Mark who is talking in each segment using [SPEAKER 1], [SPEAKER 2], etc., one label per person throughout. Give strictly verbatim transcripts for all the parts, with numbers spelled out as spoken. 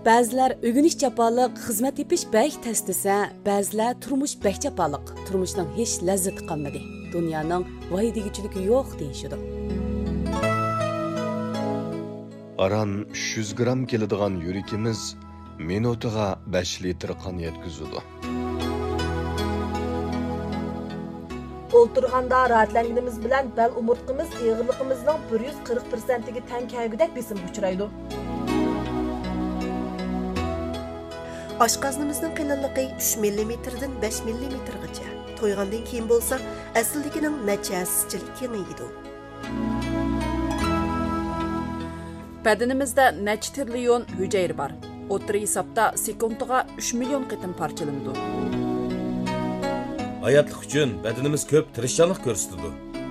[SPEAKER 1] Ba'zilar o'g'inish jafoliq, xizmat tepish bek tez desa, ba'zilar turmush bek jafoliq, turmushning hech lazzati qolmadi. Dunyoning voy deguvchiligi yo'q deyishidi.
[SPEAKER 2] Aran uch yuz gramm keladigan yurikimiz minutiga besh litr qon yetkazadi.
[SPEAKER 3] O'ltirganda rahatlanganimiz bilan bel umurtqimiz ig'irligimizning bir yuz qirq prosentiga teng kelgudek besim uchraydi.
[SPEAKER 4] Oshqoznimizning qalinligi uch millimetrdan besh millimetrgacha. To'ygandan keyin bo'lsa, aslidagining necha aschilik kengaydi.
[SPEAKER 5] Badanimizda necha trillion hujayra bor. O'ttir hisobda sekundiga uch million qitim parchalanadi.
[SPEAKER 6] Hayatlık üçün bedenimiz köp tirişçanlık görsütüdü.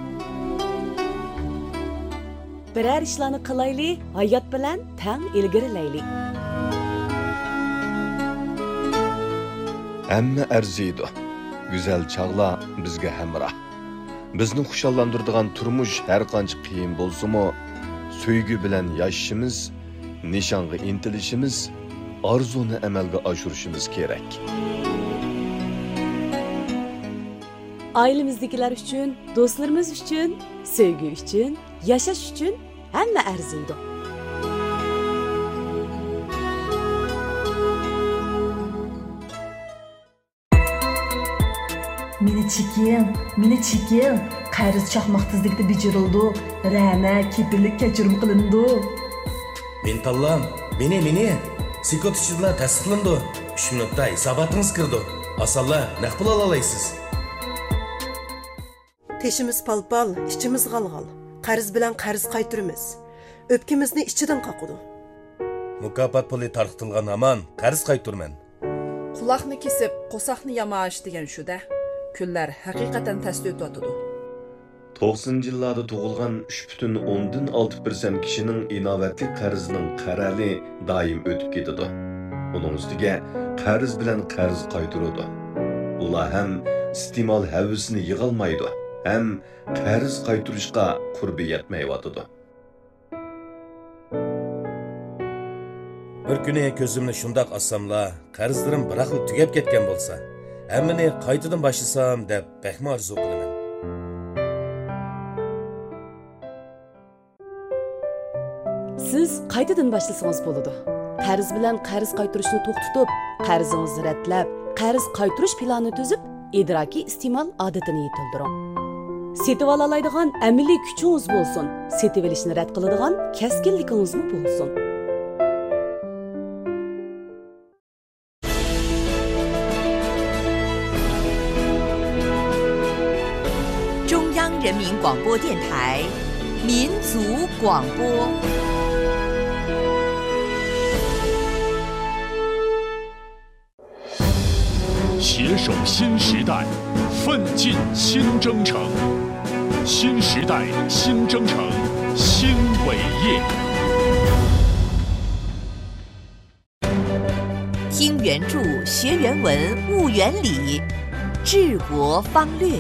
[SPEAKER 1] Birer işlarni qilayli, hayot bilan tang ilgarilayli.
[SPEAKER 2] Hamma arziydi. Güzel çağla bizge hamroh. Bizni xushallandiradigan turmush har qancha qiyin bo'lsa-mu, sevgi bilan yashashimiz, nishonga intilishimiz, orzuni amalga oshirishimiz kerak.
[SPEAKER 1] Ailemizdekiler üçün, dostlarımız üçün, sevgi üçün, yaşaş üçün hamma arziydi.
[SPEAKER 3] Meni çekin, meni çekin. Qarz chaqmoq tezlikda bejirildi. Rana kepillik kechirim qilindi.
[SPEAKER 6] Men tallam, meni meni sekund ichida tasdiqlandi. uch minutda hisobotingiz kirdi. Asalla naq pul ola olasiz.
[SPEAKER 4] Teşimiz palpal, içimiz galgal. Qarz bilan qarz qaytırımız. Öpkimizni ichidan qaqıdı.
[SPEAKER 6] Mukofot puli tarqatilgan aman qarz qayturman.
[SPEAKER 5] Quloqni kesib, qo'saqni yamash degan shu-da. Kunlar haqiqatan tasli o'tadi.
[SPEAKER 2] to'qsoninchi yillarda tug'ilgan uch butun o'ndan olti persent kishining inovatli qarzining qarali doim o'tib ketadi. Uning ustiga qarz bilan qarz qaytiradi. Ular ham iste'mol havasini yig'olmaydi. Hem qarz qaytirishga qurbi yetmayotidi.
[SPEAKER 6] Bir kuni ko'zimni shundoq açsamla, qarzlarim bir xil tugab ketgan bo'lsa, hammani qaytadan boshlasam deb baxma arzu qilaman.
[SPEAKER 1] Siz qaytadan boshlasangiz bo'ladi. Qarz bilan qarz qaytirishni to'xtatib, qarzingizni ratlab, qarz qaytirish planini tuzib, idroki iste'mol odatini yetildiring. Setib olalaydigan amaliy kuchingiz bo'lsin, setib olishni rad qiladigan kaskinligingiz bo'lsin.
[SPEAKER 7] 中央人民广播电台民族广播。
[SPEAKER 8] 携手新时代，奋进新征程。新时代新征程新伟业。
[SPEAKER 7] 听原著，学原文，悟原理，治国方略。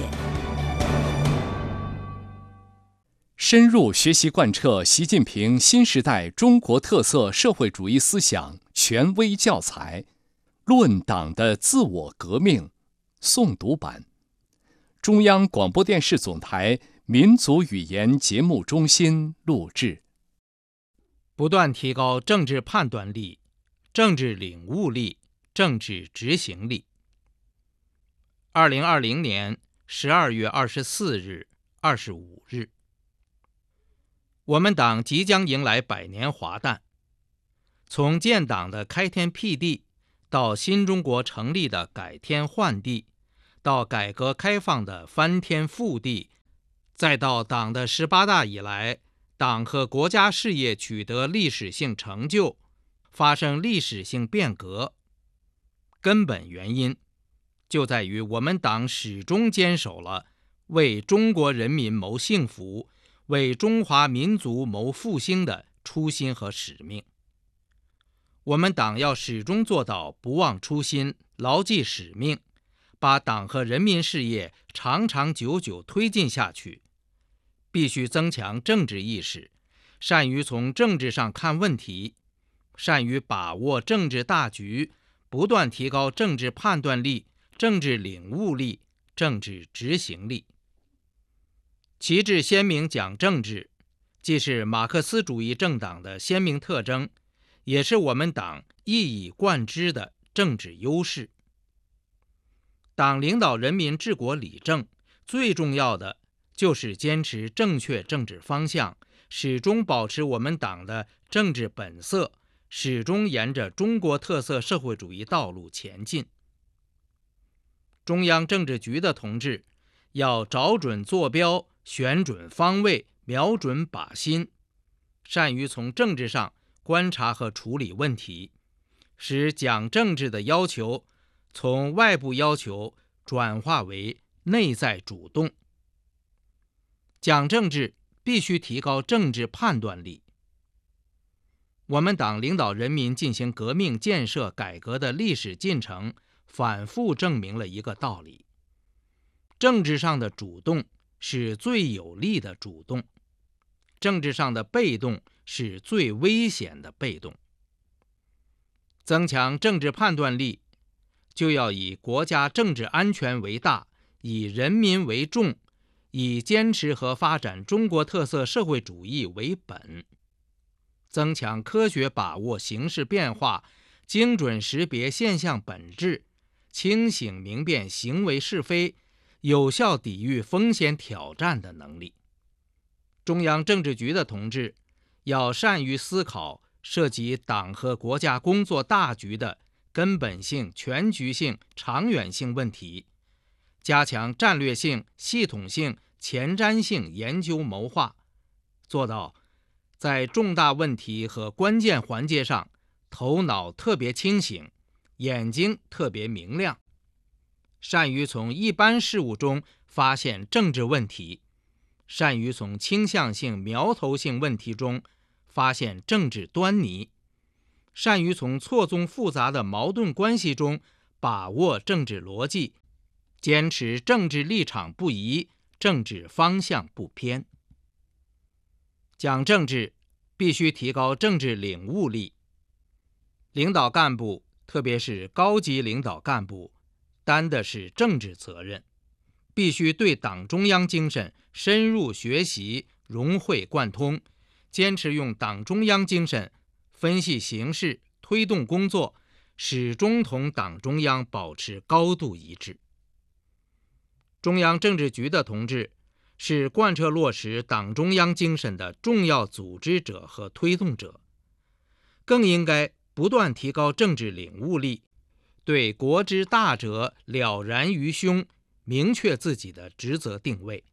[SPEAKER 8] 深入学习贯彻习近平新时代中国特色社会主义思想权威教材《论党的自我革命》诵读版，中央广播电视总台民族语言节目中心录制。
[SPEAKER 9] 不断提高政治判断力、政治领悟力、政治执行力。二零二零年十二月二十四日、二十五日，我们党即将迎来百年华诞。从建党的开天辟地，到新中国成立的改天换地，到改革开放的翻天覆地，再到党的十八大以来，党和国家事业取得历史性成就，发生历史性变革，根本原因就在于我们党始终坚守了为中国人民谋幸福、为中华民族谋复兴的初心和使命。我们党要始终做到不忘初心、牢记使命，把党和人民事业长长久久推进下去。必须增强政治意识，善于从政治上看问题， 善于把握政治大局，不断提高政治判断力、政治领悟力、政治执行力。旗帜鲜明讲政治，既是马克思主义政党的鲜明特征，也是我们党一以贯之的政治优势。党领导人民治国理政，最重要的就是坚持正确政治方向，始终保持我们党的政治本色，始终沿着中国特色社会主义道路前进。中央政治局的同志要找准坐标，选准方位，瞄准靶心，善于从政治上观察和处理问题，使讲政治的要求从外部要求转化为内在主动。讲政治必须提高政治判断力。我们党领导人民进行革命建设改革的历史进程，反复证明了一个道理：政治上的主动是最有利的主动，政治上的被动是最危险的被动。增强政治判断力，就要以国家政治安全为大，以人民为重，以坚持和发展中国特色社会主义为本。增强科学把握形势变化，精准识别现象本质，清醒明辨行为是非，有效抵御风险挑战的能力。中央政治局的同志要善于思考涉及党和国家工作大局的根本性、全局性、长远性问题，加强战略性、系统性、前瞻性研究谋划，做到在重大问题和关键环节上头脑特别清醒，眼睛特别明亮，善于从一般事物中发现政治问题，善于从倾向性、苗头性问题中发现政治端倪，善于从错综复杂的矛盾关系中把握政治逻辑，坚持政治立场不移，政治方向不偏。讲政治必须提高政治领悟力。领导干部，特别是高级领导干部，担的是政治责任，必须对党中央精神深入学习，融会贯通，坚持用党中央精神分析形势，推动工作，始终同党中央保持高度一致。中央政治局的同志是贯彻落实党中央精神的重要组织者和推动者，更应该不断提高政治领悟力，对国之大者了然于胸，明确自己的职责定位。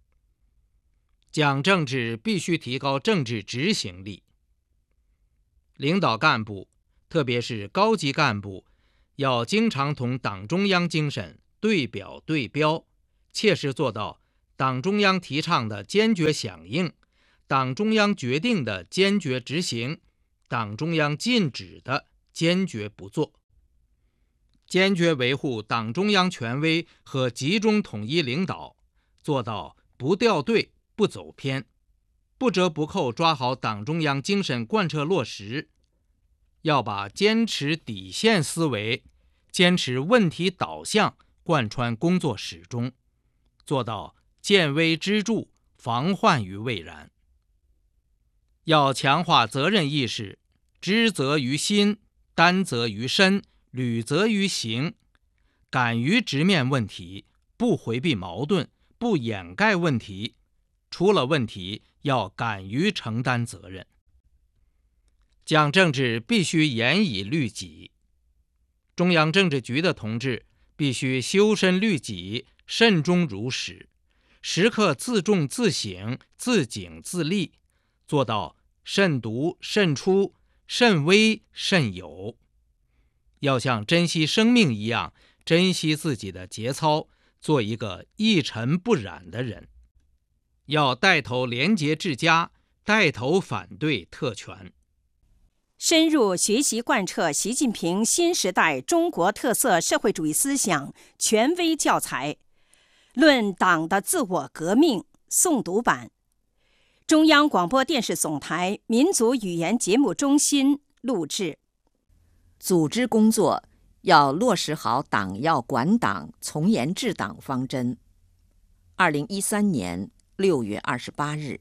[SPEAKER 9] 讲政治必须提高政治执行力。领导干部，特别是高级干部，要经常同党中央精神对表对标，切实做到党中央提倡的坚决响应，党中央决定的坚决执行，党中央禁止的坚决不做。坚决维护党中央权威和集中统一领导，做到不掉队、不走偏，不折不扣抓好党中央精神贯彻落实。要把坚持底线思维、坚持问题导向贯穿工作始终，做到见微知著，防患于未然。要强化责任意识，知责于心，担责于身，履责于行，敢于直面问题，不回避矛盾，不掩盖问题，出了问题要敢于承担责任。讲政治必须严以律己。中央政治局的同志必须修身律己，慎终如始，时刻自重自省，自警自立，做到慎独慎出，慎微慎有。要像珍惜生命一样珍惜自己的节操，做一个一尘不染的人。要带头廉洁治家，带头反对特权。
[SPEAKER 10] 深入学习贯彻习近平新时代中国特色社会主义思想权威教材《论党的自我革命》诵读版，中央广播电视总台民族语言节目中心录制。
[SPEAKER 7] 组织工作要落实好党要管党、从严治党方针。二零一三年六月二十八日，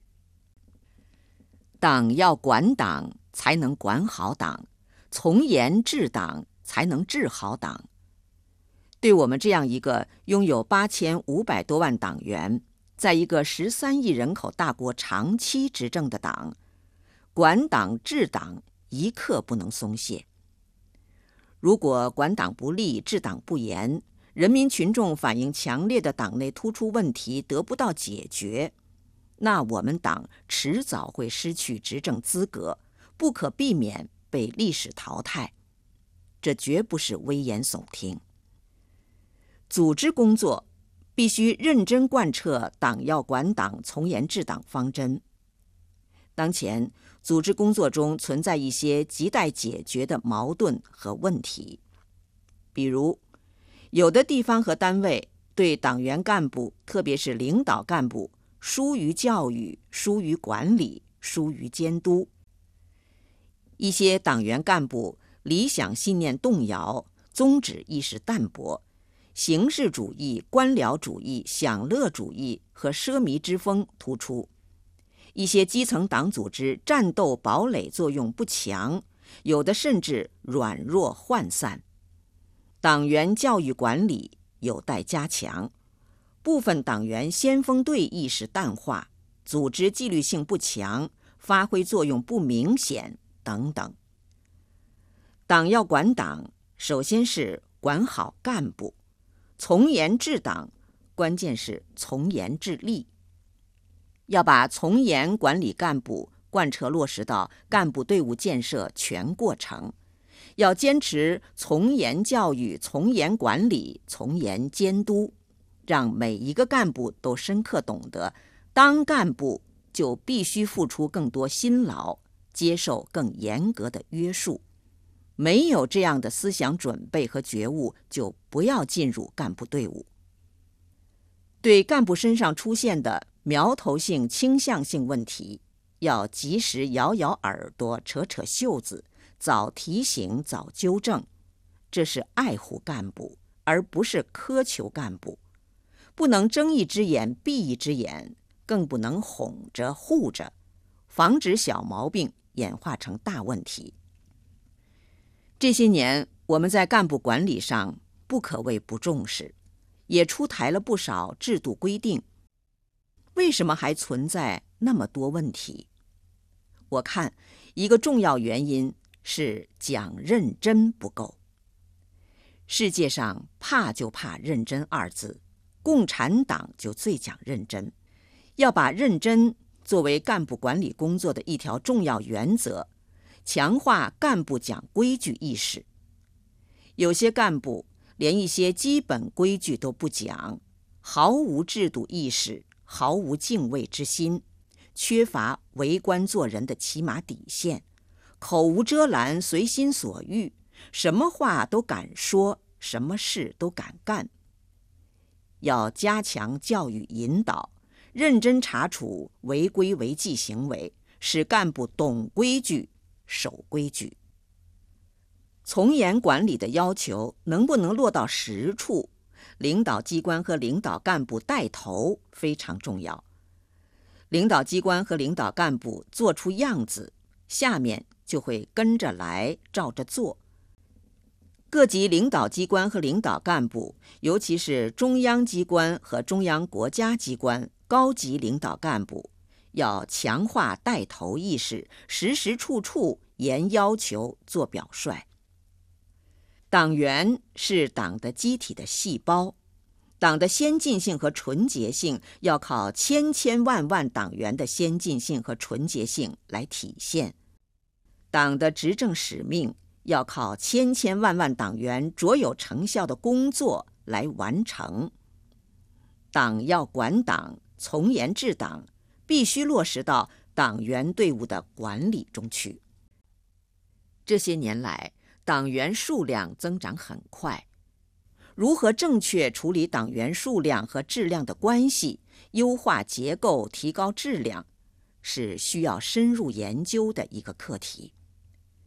[SPEAKER 7] 党要管党，才能管好党；从严治党，才能治好党。对我们这样一个拥有八千五百多万党员，在一个十三亿人口大国长期执政的党，管党治党一刻不能松懈。如果管党不力、治党不严，人民群众反映强烈的党内突出问题得不到解决，那我们党迟早会失去执政资格，不可避免被历史淘汰。这绝不是危言耸听。组织工作必须认真贯彻党要管党、从严治党方针。当前组织工作中存在一些亟待解决的矛盾和问题，比如有的地方和单位对党员干部，特别是领导干部，疏于教育、疏于管理、疏于监督。一些党员干部理想信念动摇，宗旨意识淡薄，形式主义、官僚主义、享乐主义和奢靡之风突出。一些基层党组织战斗堡垒作用不强，有的甚至软弱涣散。党员教育管理有待加强，部分党员先锋队意识淡化，组织纪律性不强，发挥作用不明显等等。党要管党，首先是管好干部；从严治党，关键是从严治吏。要把从严管理干部贯彻落实到干部队伍建设全过程，要坚持从严教育、从严管理、从严监督，让每一个干部都深刻懂得，当干部就必须付出更多辛劳，接受更严格的约束。没有这样的思想准备和觉悟，就不要进入干部队伍。对干部身上出现的苗头性、倾向性问题，要及时摇摇耳朵、扯扯袖子，早提醒、早纠正。这是爱护干部，而不是苛求干部。不能睁一只眼闭一只眼，更不能哄着护着，防止小毛病演化成大问题。这些年，我们在干部管理上不可谓不重视，也出台了不少制度规定。为什么还存在那么多问题？我看一个重要原因是讲认真不够。世界上怕就怕认真二字，共产党就最讲认真。要把认真作为干部管理工作的一条重要原则，强化干部讲规矩意识。有些干部连一些基本规矩都不讲，毫无制度意识，毫无敬畏之心，缺乏为官做人的起码底线，口无遮拦，随心所欲，什么话都敢说，什么事都敢干。要加强教育引导，认真查处违规违纪行为，使干部懂规矩、守规矩。从严管理的要求能不能落到实处，领导机关和领导干部带头非常重要。领导机关和领导干部做出样子，下面就会跟着来，照着做。各级领导机关和领导干部，尤其是中央机关和中央国家机关高级领导干部，要强化带头意识，时时处处严要求，做表率。党员是党的机体的细胞，党的先进性和纯洁性要靠千千万万党员的先进性和纯洁性来体现。党的执政使命要靠千千万万党员卓有成效的工作来完成。党要管党，从严治党，必须落实到党员队伍的管理中去。这些年来，党员数量增长很快，如何正确处理党员数量和质量的关系，优化结构，提高质量，是需要深入研究的一个课题。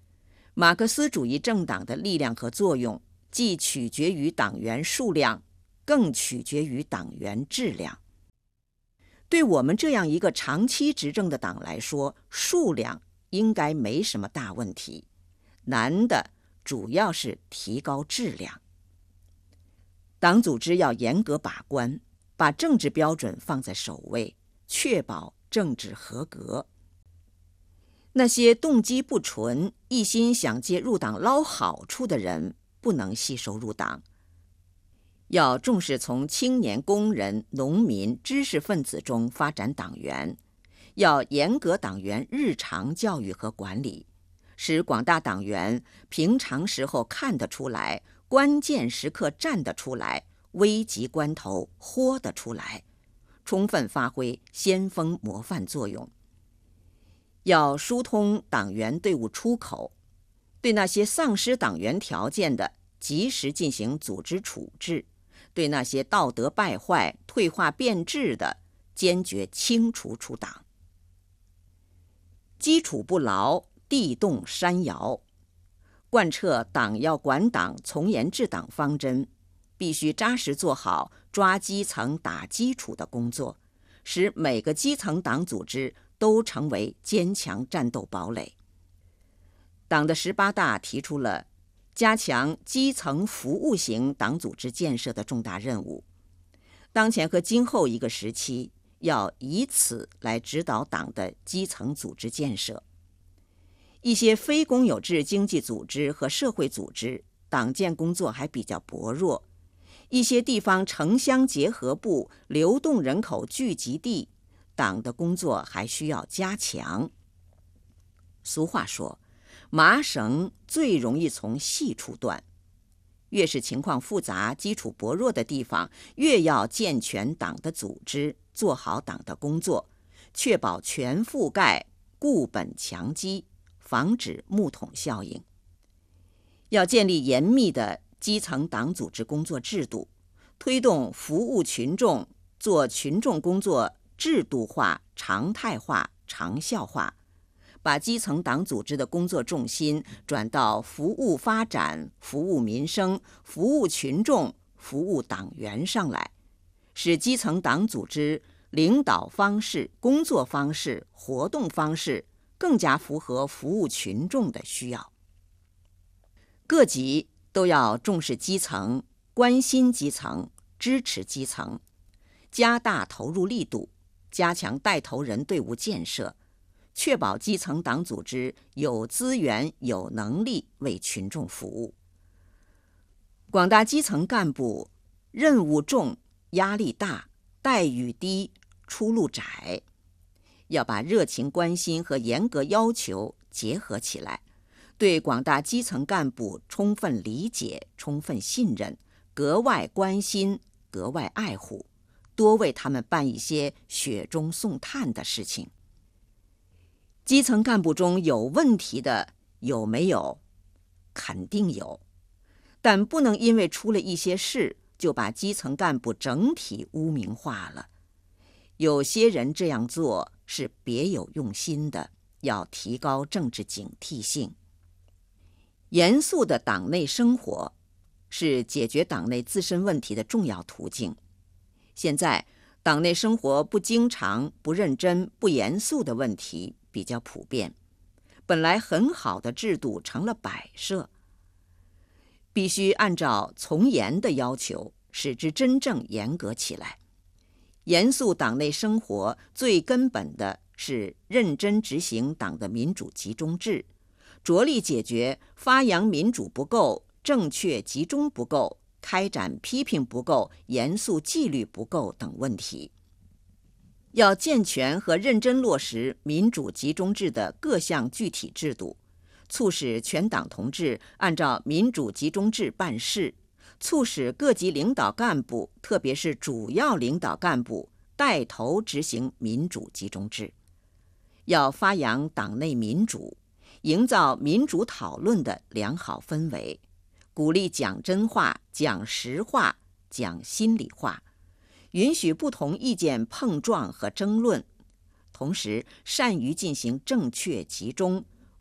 [SPEAKER 7] 马克思主义政党的力量和作用既取决于党员数量，更取决于党员质量。对我们这样一个长期执政的党来说，数量应该没什么大问题，难的主要是提高质量。党组织要严格把关，把政治标准放在首位，确保政治合格。那些动机不纯、一心想借入党捞好处的人，不能吸收入党。要重视从青年、工人、农民、知识分子中发展党员，要严格党员日常教育和管理，使广大党员平常时候看得出来，关键时刻站得出来，危急关头豁得出来，充分发挥先锋模范作用。要疏通党员队伍出口，对那些丧失党员条件的，及时进行组织处置；对那些道德败坏、退化变质的，坚决清除出党。基础不牢，地动山摇。贯彻党要管党、从严治党方针，必须扎实做好抓基层、打基础的工作，使每个基层党组织都成为坚强战斗堡垒。党的十八大提出了加强基层服务型党组织建设的重大任务，当前和今后一个时期要以此来指导党的基层组织建设。一些非公有制经济组织和社会组织党建工作还比较薄弱，一些地方城乡结合部、流动人口聚集地，党的工作还需要加强。俗话说，麻绳最容易从细处断，越是情况复杂、基础薄弱的地方，越要健全党的组织，做好党的工作，确保全覆盖，固本强基，防止木桶效应。要建立严密的基层党组织工作制度，推动服务群众，做群众工作制度化、常态化、长效化，把基层党组织的工作重心转到服务发展、服务民生、服务群众、服务党员上来，使基层党组织领导方式、工作方式、活动方式更加符合服务群众的需要。各级都要重视基层，关心基层，支持基层，加大投入力度，加强带头人队伍建设，确保基层党组织有资源、有能力为群众服务。广大基层干部任务重、压力大、待遇低、出路窄，要把热情关心和严格要求结合起来，对广大基层干部充分理解、充分信任，格外关心、格外爱护，多为他们办一些雪中送炭的事情。基层干部中有问题的有没有？肯定有，但不能因为出了一些事就把基层干部整体污名化了。有些人这样做是别有用心的，要提高政治警惕性。严肃的党内生活是解决党内自身问题的重要途径。现在党内生活不经常、不认真、不严肃的问题比较普遍，本来很好的制度成了摆设，必须按照从严的要求，使之真正严格起来。严肃党内生活最根本的是认真执行党的民主集中制，着力解决发扬民主不够、正确集中不够、开展批评不够、严肃纪律不够等问题。要健全和认真落实民主集中制的各项具体制度，促使全党同志按照民主集中制办事，促使各级领导干部，特别是主要领导干部带头执行民主集中制。要发扬党内民主，营造民主讨论的良好氛围，鼓励讲真话、讲实话、讲心里话，允许不同意见碰撞和争论，同时善于进行正确集中，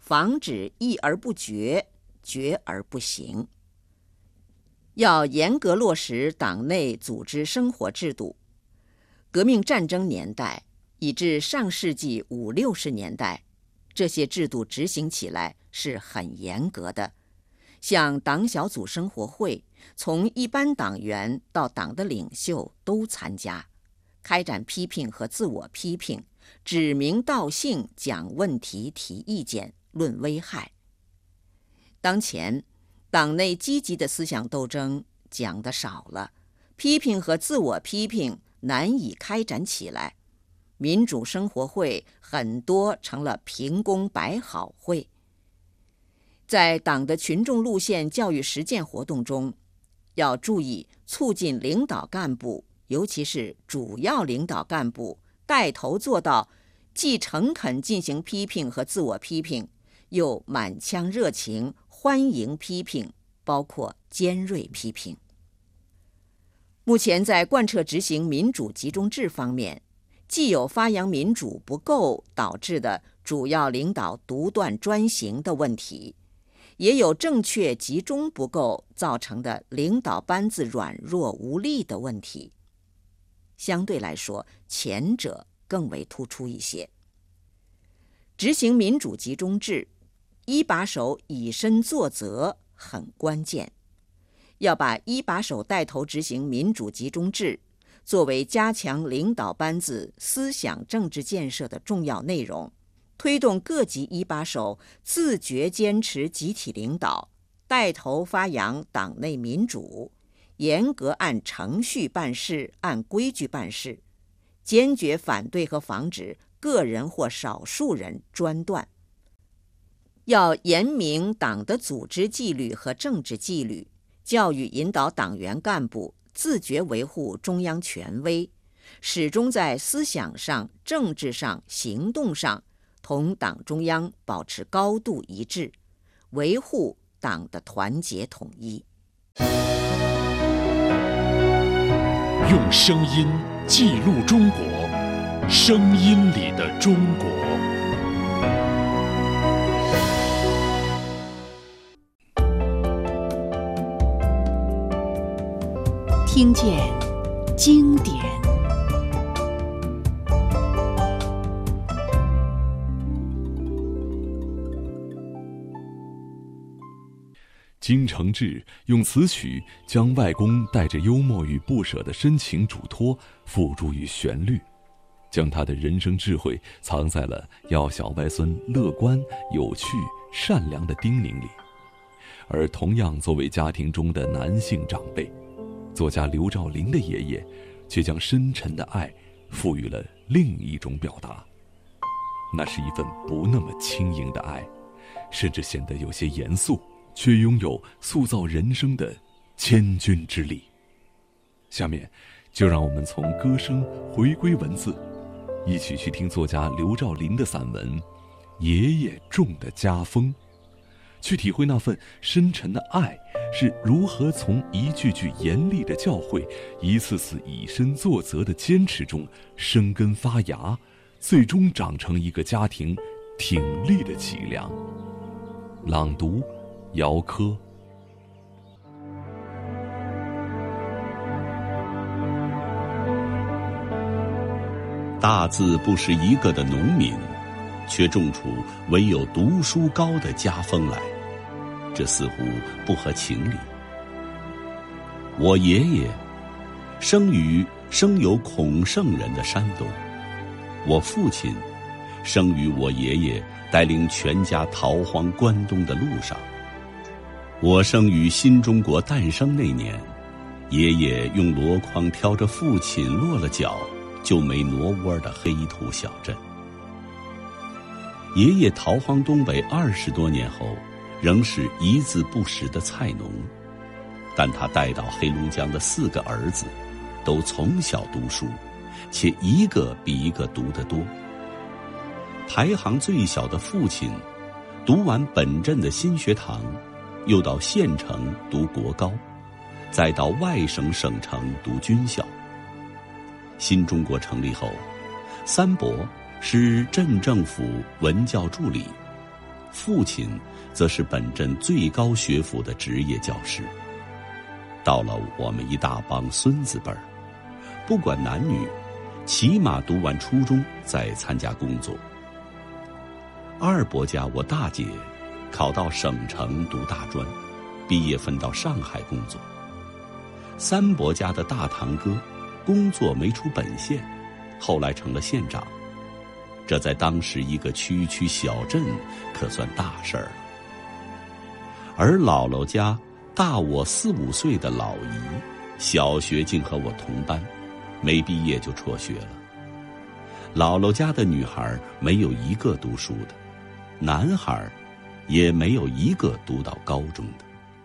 [SPEAKER 7] 防止议而不决，决而不行。要严格落实党内组织生活制度。革命战争年代以至上世纪五六十年代，这些制度执行起来是很严格的。像党小组生活会，从一般党员到党的领袖都参加，开展批评和自我批评，指名道姓讲问题、提意见、论危害。当前党内积极的思想斗争讲得少了，批评和自我批评难以开展起来，民主生活会很多成了评功摆好会。在党的群众路线教育实践活动中，要注意促进领导干部，尤其是主要领导干部带头做到既诚恳进行批评和自我批评，又满腔热情欢迎批评，包括尖锐批评。目前在贯彻执行民主集中制方面，既有发扬民主不够导致的主要领导独断专行的问题，也有正确集中不够造成的领导班子软弱无力的问题。相对来说，前者更为突出一些。执行民主集中制，一把手以身作则很关键。要把一把手带头执行民主集中制作为加强领导班子思想政治建设的重要内容，推动各级一把手自觉坚持集体领导，带头发扬党内民主，严格按程序办事，按规矩办事，坚决反对和防止个人或少数人专断。要严明党的组织纪律和政治纪律，教育引导党员干部自觉维护中央权威，始终在思想上、政治上、行动上同党中央保持高度一致，维护党的团结统一。
[SPEAKER 8] 用声音记录中国，声音里的中国。
[SPEAKER 11] 听见经典。
[SPEAKER 12] 金承志用词曲将外公带着幽默与不舍的深情嘱托付诸于旋律，将他的人生智慧藏在了要小外孙乐观、有趣、善良的叮咛里。而同样作为家庭中的男性长辈，作家刘兆麟的爷爷却将深沉的爱赋予了另一种表达，那是一份不那么轻盈的爱，甚至显得有些严肃，却拥有塑造人生的千钧之力。下面就让我们从歌声回归文字，一起去听作家刘兆麟的散文《爷爷种的家风》，去体会那份深沉的爱是如何从一句句严厉的教诲，一次次以身作则的坚持中生根发芽，最终长成一个家庭挺立的脊梁。朗读姚科。
[SPEAKER 13] 大字不识一个的农民，却种出唯有读书高的家风来，这似乎不合情理。我爷爷生于生有孔圣人的山东，我父亲生于我爷爷带领全家逃荒关东的路上。我生于新中国诞生那年，爷爷用箩筐挑着父亲落了脚就没挪窝的黑土小镇。爷爷逃荒东北二十多年后，仍是一字不识的菜农，但他带到黑龙江的四个儿子都从小读书，且一个比一个读得多。排行最小的父亲读完本镇的新学堂，又到县城读国高，再到外省省城读军校。新中国成立后，三伯是镇政府文教助理， 父亲则是本镇最高学府的职业教师。到了我们一大帮孙子辈儿，不管男女，起码读完初中再参加工作。二伯家我大姐考到省城读大专，毕业分到上海工作。三伯家的大堂哥工作没出本县，后来成了县长，这在当时一个区区小镇可算大事儿了。而姥姥家大我四五岁的老姨，小学竟和我同班，没毕业就辍学了。姥姥家的女孩没有一个读书的，男孩也没有一个读到高中的。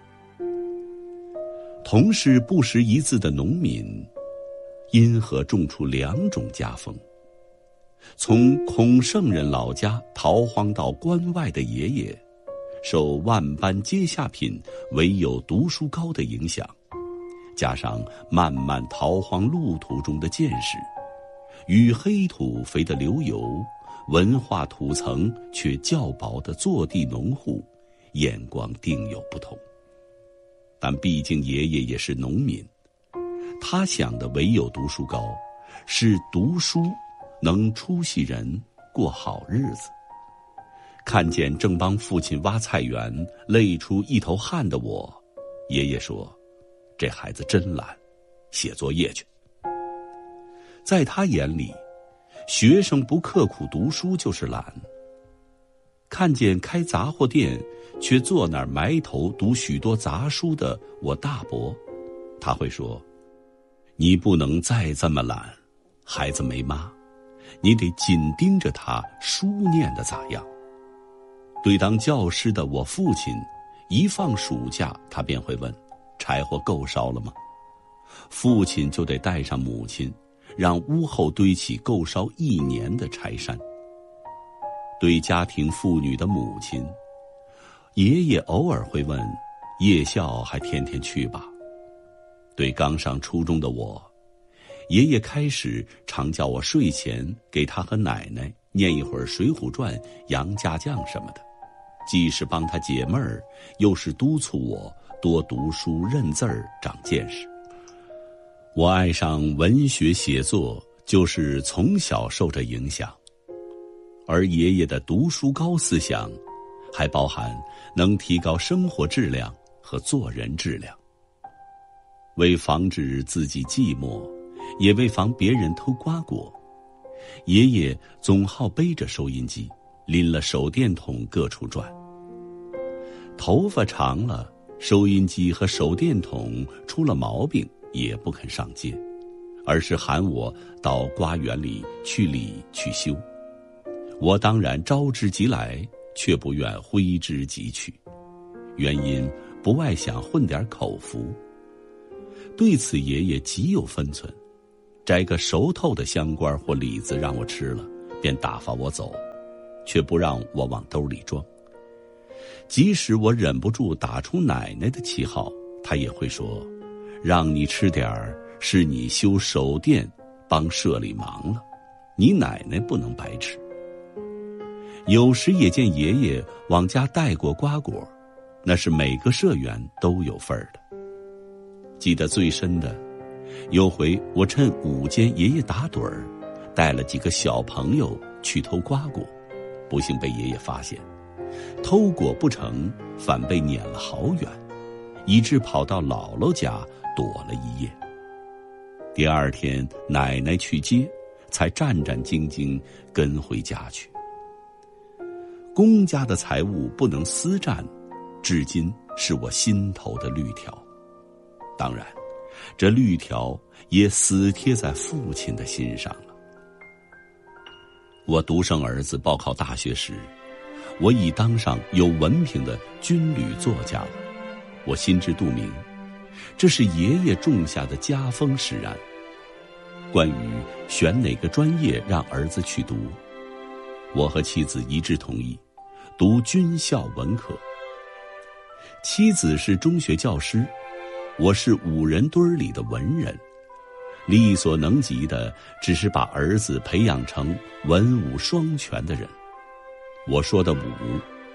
[SPEAKER 13] 同是不识一字的农民，因何种出两种家风？从孔圣人老家逃荒到关外的爷爷，受万般阶下品唯有读书高的影响，加上漫漫逃荒路途中的见识，与黑土肥的流油，文化土层却较薄的坐地农户，眼光定有不同。但毕竟爷爷也是农民，他想的唯有读书高，是读书能出息人过好日子。看见正帮父亲挖菜园累出一头汗的我，爷爷说，这孩子真懒，写作业去。在他眼里，学生不刻苦读书就是懒。看见开杂货店却坐那儿埋头读许多杂书的我大伯，他会说，你不能再这么懒，孩子没妈，你得紧盯着他书念的咋样。对当教师的我父亲，一放暑假他便会问，柴火够烧了吗？父亲就得带上母亲，让屋后堆起够烧一年的柴山。对家庭妇女的母亲，爷爷偶尔会问，夜校还天天去吧？对刚上初中的我，爷爷开始常叫我睡前给他和奶奶念一会儿《水浒传》《杨家将》什么的，既是帮他解闷儿，又是督促我多读书认字儿长见识。我爱上文学写作，就是从小受这影响。而爷爷的读书高思想，还包含能提高生活质量和做人质量。为防止自己寂寞，也为防别人偷瓜果，爷爷总好背着收音机，拎了手电筒各处转。头发长了，收音机和手电筒出了毛病，也不肯上街，而是喊我到瓜园里去理去修。我当然招之即来，却不愿挥之即去，原因不外想混点口福。对此爷爷极有分寸，摘个熟透的香瓜或李子让我吃了，便打发我走，却不让我往兜里装。即使我忍不住打出奶奶的旗号，他也会说，让你吃点儿，是你修手电帮社里忙了，你奶奶不能白吃。有时也见爷爷往家带过瓜果，那是每个社员都有份儿的。记得最深的，有回我趁午间爷爷打盹儿，带了几个小朋友去偷瓜果，不幸被爷爷发现，偷果不成，反被撵了好远，以致跑到姥姥家躲了一夜。第二天奶奶去接，才战战兢兢跟回家去。公家的财物不能私占，至今是我心头的绿条。当然，这绿条也死贴在父亲的心上了。我独生儿子报考大学时，我已当上有文凭的军旅作家了。我心知肚明，这是爷爷种下的家风使然。关于选哪个专业让儿子去读，我和妻子一致同意读军校文科。妻子是中学教师，我是五人堆里的文人，力所能及的只是把儿子培养成文武双全的人。我说的武，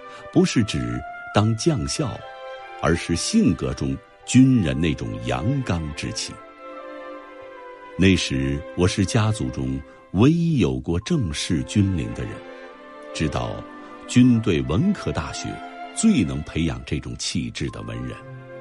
[SPEAKER 13] 不是指当将校，而是性格中军人那种阳刚之气。那时我是家族中唯一有过正式军龄的人，知道军队文科大学最能培养这种气质的文人。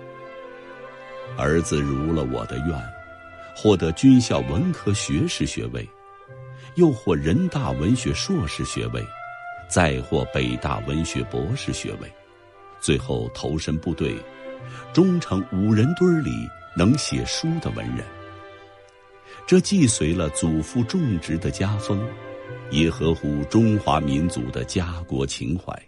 [SPEAKER 13] 儿子如了我的愿，获得军校文科学士学位，又获人大文学硕士学位，再获北大文学博士学位，最后投身部队，终成五人堆里能写书的文人。这既随了祖父种植的家风，也合乎中华民族的家国情怀。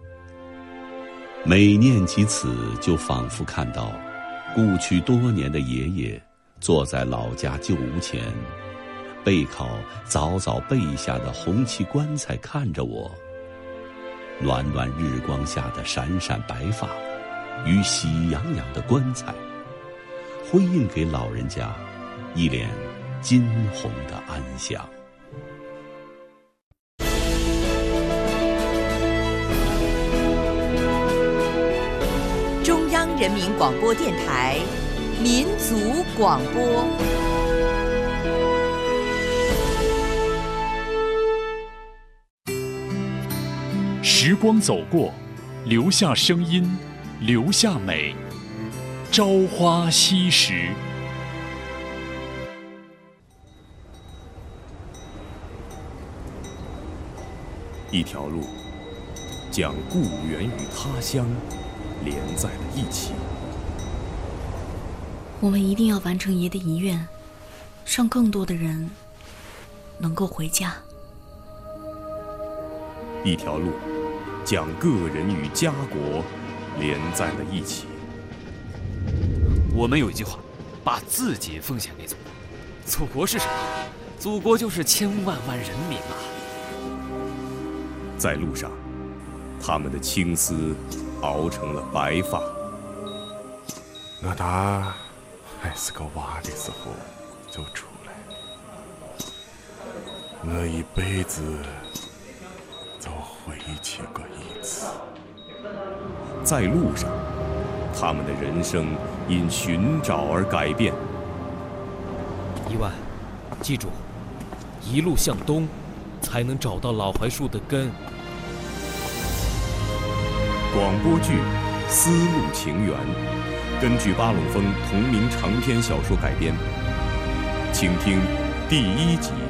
[SPEAKER 13] 每念及此，就仿佛看到故去多年的爷爷坐在老家旧屋前，背靠早早备下的红漆棺材看着我，暖暖日光下的闪闪白发与喜洋洋的棺材，辉映给老人家一脸金红的安详。
[SPEAKER 7] 中央人民广播电台民族广播。
[SPEAKER 8] 时光走过，留下声音，留下美。朝花夕拾。
[SPEAKER 14] 一条路，将故园与他乡连在了一起。
[SPEAKER 11] 我们一定要完成爷的遗愿，让更多的人能够回家。
[SPEAKER 14] 一条路，将个人与家国连在了一起。
[SPEAKER 15] 我们有一句话，把自己奉献给祖国。祖国是什么？祖国就是千万万人民啊！
[SPEAKER 14] 在路上，他们的青丝熬成了白发。
[SPEAKER 16] 我打还是个娃的时候就出来了，我一辈子就回去过一次。
[SPEAKER 14] 在路上，他们的人生因寻找而改变。
[SPEAKER 15] 一万，记住，一路向东，才能找到老槐树的根。
[SPEAKER 14] 广播剧《丝路情缘》根据巴龙峰同名长篇小说改编，请听第一集。